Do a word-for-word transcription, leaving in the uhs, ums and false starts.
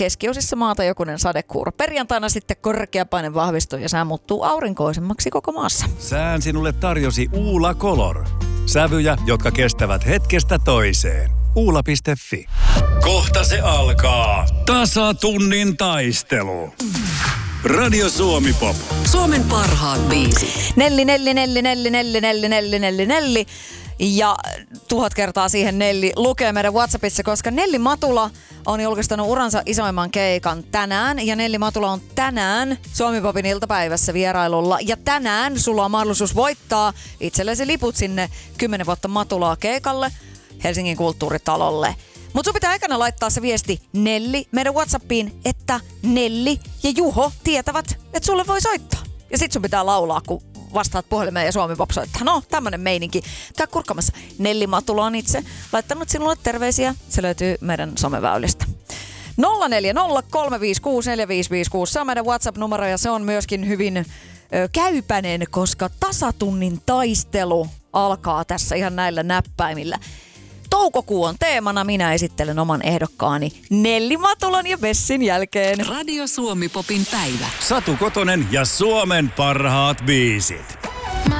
keskiosissa maata jokunen sadekuuro. Perjantaina sitten korkeapaine vahvistuu ja sää muuttuu aurinkoisemmaksi koko maassa. Sään sinulle tarjosi Uula Color. Sävyjä, jotka kestävät hetkestä toiseen. Uula piste fi. Kohta se alkaa. Tasatunnin taistelu. Radio Suomi Pop. Suomen parhaat biisit. Nelli, nelli, nelli, nelli, nelli, nelli, nelli, nelli, nelli. Ja tuhat kertaa siihen Nelli lukee meidän WhatsAppissa, koska Nelli Matula on julkistanut uransa isoimman keikan tänään. Ja Nelli Matula on tänään Suomi Popin iltapäivässä vierailulla. Ja tänään sulla on mahdollisuus voittaa itsellesi liput sinne kymmenen vuotta Matulaa keikalle Helsingin kulttuuritalolle. Mutta sun pitää aikana laittaa se viesti Nelli meidän WhatsAppiin, että Nelli ja Juho tietävät, että sulle voi soittaa. Ja sit sun pitää laulaa, kun vastaat puhelimeen ja Suomi Pop soittaa. No, tämmönen meininki. Käy kurkkamassa. Nelli Matula on itse laittanut sinulle terveisiä. Se löytyy meidän someväylistä. nolla neljä nolla kolme viisi kuusi neljä viisi viisi kuusi. Se on meidän WhatsApp-numero ja se on myöskin hyvin ö, käypänen, koska tasatunnin taistelu alkaa tässä ihan näillä näppäimillä. Toukokuu on teemana. Minä esittelen oman ehdokkaani Nelli Matulan ja Bessin jälkeen. Radio Suomi Popin päivä. Satu Kotonen ja Suomen parhaat biisit.